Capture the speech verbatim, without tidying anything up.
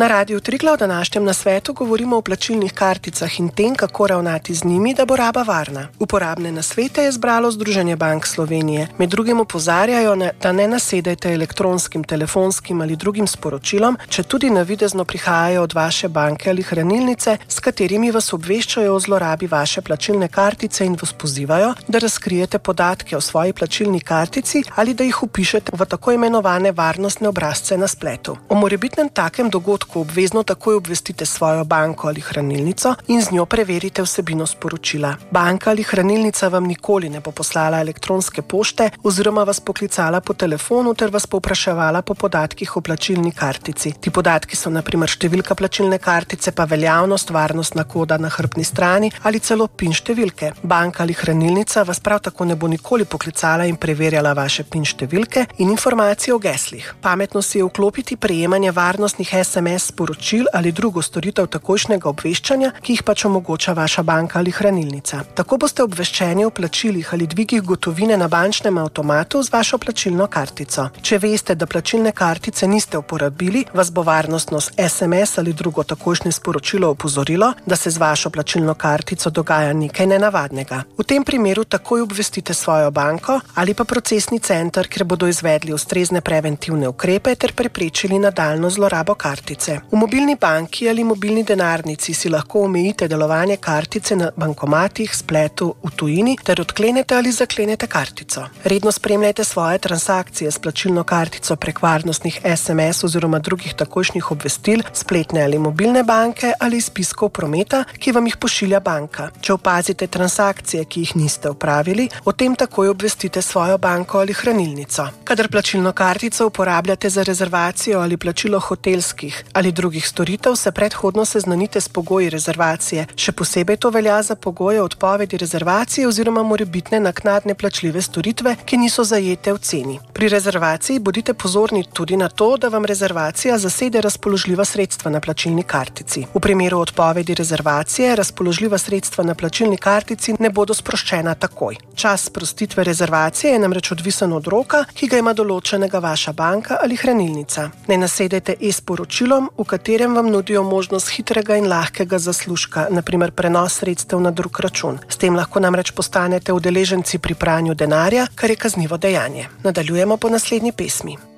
Na Radiu Triglav v današnjem nasvetu govorimo o plačilnih karticah in tem, kako ravnati z njimi, da bo raba varna. Uporabne nasvete je zbralo Združenje bank Slovenije. Med drugim opozarjajo, da ne nasedajte elektronskim, telefonskim ali drugim sporočilom, če tudi navidezno prihajajo od vaše banke ali hranilnice, s katerimi vas obveščajo o zlorabi vaše plačilne kartice in vas pozivajo, da razkrijete podatke o svoji plačilni kartici ali da jih vpišete v tako imenovane varnostne obrazce na spletu. O morebitnem takem dogodku obvezno takoj obvestite svojo banko ali hranilnico in z njo preverite vsebino sporočila. Banka ali hranilnica vam nikoli ne bo poslala elektronske pošte oziroma vas poklicala po telefonu ter vas povpraševala po podatkih o plačilni kartici. Ti podatki so na primer številka plačilne kartice, pa veljavnost, varnostna koda na hrbtni strani ali celo pin številke. Banka ali hranilnica vas prav tako ne bo nikoli poklicala in preverjala vaše pin številke in informacije o geslih. Pametno si je vklopiti prejemanje varnostnih es em es sporočil ali drugo storitev takojšnjega obveščanja, ki jih pač omogoča vaša banka ali hranilnica. Tako boste obveščeni o plačilih ali dvigih gotovine na bančnem avtomatu z vašo plačilno kartico. Če veste, da plačilne kartice niste uporabili, vas bo varnostno es em es ali drugo takojšnje sporočilo opozorilo, da se z vašo plačilno kartico dogaja nekaj nenavadnega. V tem primeru takoj obvestite svojo banko ali pa procesni center, kjer bodo izvedli ustrezne preventivne ukrepe ter preprečili nadaljnjo zlorabo kartice. V mobilni banki ali mobilni denarnici si lahko omejite delovanje kartice na bankomatih, spletu, v tujini ter odklenete ali zaklenete kartico. Redno spremljajte svoje transakcije s plačilno kartico prek varnostnih es em es oziroma drugih takojšnjih obvestil, spletne ali mobilne banke ali spiskov prometa, ki vam jih pošilja banka. Če opazite transakcije, ki jih niste opravili, o tem takoj obvestite svojo banko ali hranilnico. Kadar plačilno kartico uporabljate za rezervacijo ali plačilo hotelskih ali drugih storitev, se predhodno seznanite s pogoji rezervacije. Še posebej to velja za pogoje odpovedi rezervacije oziroma morebitne naknadne plačljive storitve, ki niso zajete v ceni. Pri rezervaciji bodite pozorni tudi na to, da vam rezervacija zasede razpoložljiva sredstva na plačilni kartici. V primeru odpovedi rezervacije razpoložljiva sredstva na plačilni kartici ne bodo sproščena takoj. Čas sprostitve rezervacije je namreč odvisen od roka, ki ga ima določenega vaša banka ali hranilnica. Ne nasedajte e-sporočilom, v katerem vam nudijo možnost hitrega in lahkega zaslužka, na primer prenos sredstev na drug račun. S tem lahko namreč postanete udeleženci pri pranju denarja, kar je kaznivo dejanje. Nadaljujemo po naslednji pesmi.